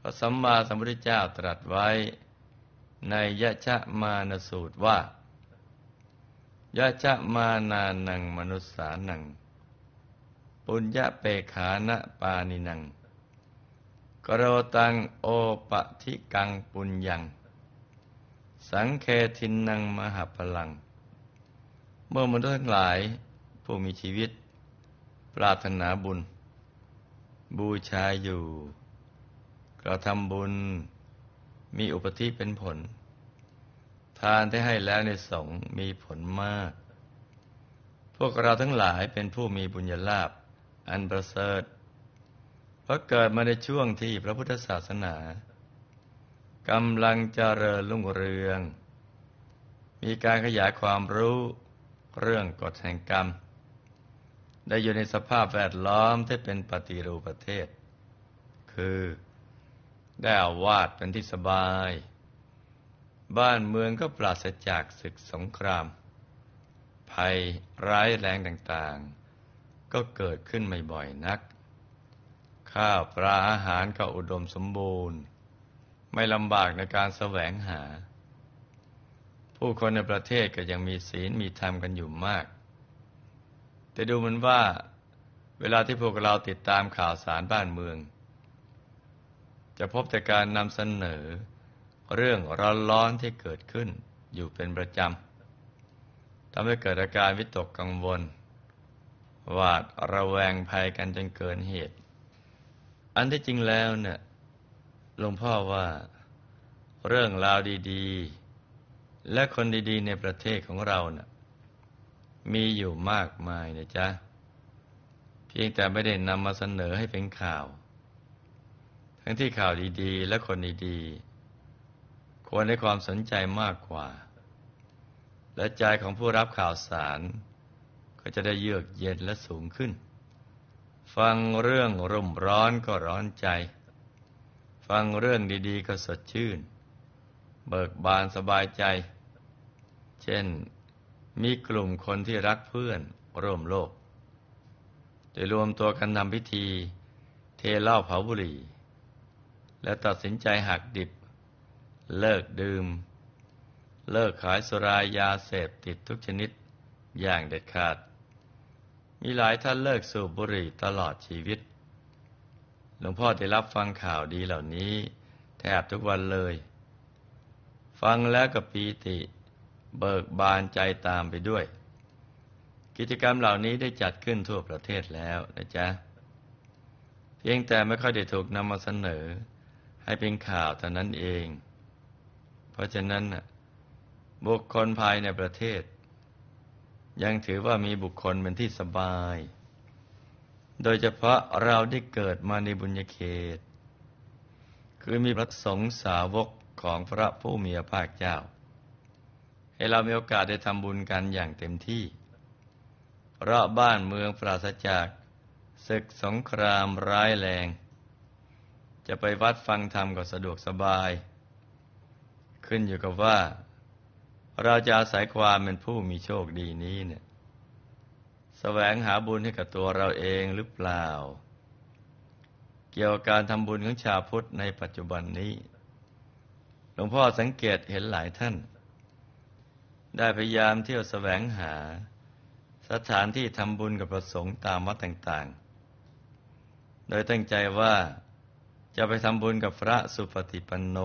พระสัมมาสัมพุทธเจ้าตรัสไว้ในยะชะมานสูตรว่ายะชะมานานังมนุสสานังปุญญเปขานะปานินังกโรตังโอปะทิกังปุญญังสังเคทินนังมหาพลังเมื่อมนุษย์ทั้งหลายผู้มีชีวิตปรารถนาบุญบูชาอยู่กระทำบุญมีอุปธิเป็นผลทานที่ให้แล้วในสงฆ์มีผลมากพวกเราทั้งหลายเป็นผู้มีบุญญาลาภอันประเสริฐเพราะเกิดมาในช่วงที่พระพุทธศาสนากำลังเจริญรุ่งเรืองมีการขยายความรู้เรื่องกฎแห่งกรรมได้อยู่ในสภาพแวดล้อมที่เป็นปฏิรูปประเทศคือได้อาวาสเป็นที่สบายบ้านเมืองก็ปราศจากศึกสงครามภัยร้ายแรงต่างๆก็เกิดขึ้นไม่บ่อยนักข้าวปลาอาหารก็อุดมสมบูรณ์ไม่ลำบากในการแสวงหาผู้คนในประเทศก็ยังมีศีลมีธรรมกันอยู่มากแต่ดูเหมือนว่าเวลาที่พวกเราติดตามข่าวสารบ้านเมืองจะพบแต่การนำเสนอเรื่องร้อนๆที่เกิดขึ้นอยู่เป็นประจำทำให้เกิดอาการวิตกกังวลหวาดระแวงภัยกันจนเกินเหตุอันที่จริงแล้วเนี่ยหลวงพ่อว่าเรื่องราวดีๆและคนดีๆในประเทศของเราน่ะมีอยู่มากมายนะจ๊ะเพียงแต่ไม่ได้นำมาเสนอให้เป็นข่าวทั้งที่ข่าวดีๆและคนดีๆควรให้ความสนใจมากกว่าและใจของผู้รับข่าวสารก็จะได้เยือกเย็นและสูงขึ้นฟังเรื่องรุ่มร้อนก็ร้อนใจฟังเรื่องดีๆก็สดชื่นเบิกบานสบายใจเช่นมีกลุ่มคนที่รักเพื่อนร่วมโลกได้รวมตัวกันทำพิธีเทเหล้าเผาบุหรี่และตัดสินใจหักดิบเลิกดื่มเลิกขายสุรายาเสพติดทุกชนิดอย่างเด็ดขาดมีหลายท่านเลิกสูบบุหรี่ตลอดชีวิตหลวงพ่อได้รับฟังข่าวดีเหล่านี้แทบทุกวันเลยฟังแล้วก็ปีติเบิกบานใจตามไปด้วยกิจกรรมเหล่านี้ได้จัดขึ้นทั่วประเทศแล้วนะจ๊ะเพียงแต่ไม่ค่อยได้ถูกนำมาเสนอให้เป็นข่าวเท่านั้นเองเพราะฉะนั้นบุคคลภายในประเทศยังถือว่ามีบุคคลเป็นที่สบายโดยเฉพาะเราได้เกิดมาในบุญญาเขตคือมีพระสงฆ์สาวกของพระผู้มีพระภาคเจ้าให้เรามีโอกาสได้ทำบุญกันอย่างเต็มที่เพราะบ้านเมืองปราศจากศึกสงครามร้ายแรงจะไปวัดฟังธรรมก็สะดวกสบายขึ้นอยู่กับว่าเราจะอาศัยความเป็นผู้มีโชคดีนี้เนี่ยแสวงหาบุญให้กับตัวเราเองหรือเปล่าเกี่ยวกับการทำบุญของชาวพุทธในปัจจุบันนี้หลวงพ่อสังเกตเห็นหลายท่านได้พยายามเที่ยวแสวงหาสถานที่ทำบุญกับพระสงฆ์ตามวัดต่างๆโดยตั้งใจว่าจะไปทำบุญกับพระสุปฏิปันโน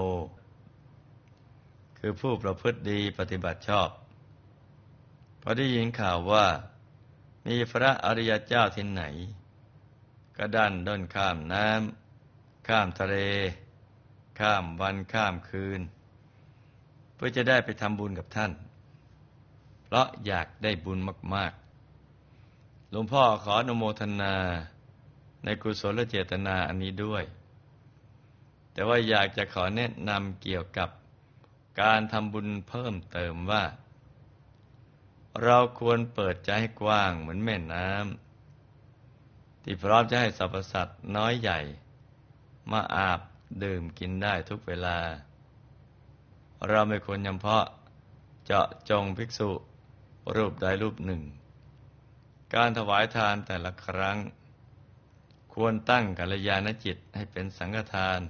คือผู้ประพฤติดีปฏิบัติชอบพอได้ยินข่าวว่ามีพระอริยเจ้าที่ไหนก็ดันด้นข้ามน้ำข้ามทะเลข้ามวันข้ามคืนเพื่อจะได้ไปทำบุญกับท่านเพราะอยากได้บุญมากๆหลวงพ่อขออนุโมทนาในกุศลเจตนาอันนี้ด้วยแต่ว่าอยากจะขอแนะนำเกี่ยวกับการทำบุญเพิ่มเติมว่าเราควรเปิดใจให้กว้างเหมือนแม่น้ำที่พร้อมจะให้สรรพสัตว์น้อยใหญ่มาอาบดื่มกินได้ทุกเวลาเราไม่ควรเฉพาะเจาะจงภิกษุรูปใดรูปหนึ่งการถวายทานแต่ละครั้งควรตั้งกัลยาณจิตให้เป็นสังฆทาน